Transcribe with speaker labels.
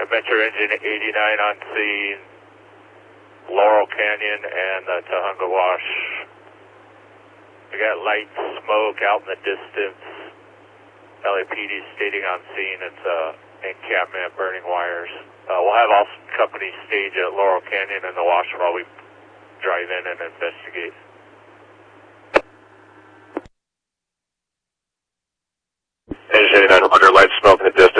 Speaker 1: Metro Engine 89 on scene, Laurel Canyon and the Tujunga Wash. We got light smoke out in the distance. LAPD stating on scene it's encampment burning wires. We'll have all companies stage at Laurel Canyon and the Wash while we drive in and investigate. Engine 89 under light smoke in the distance.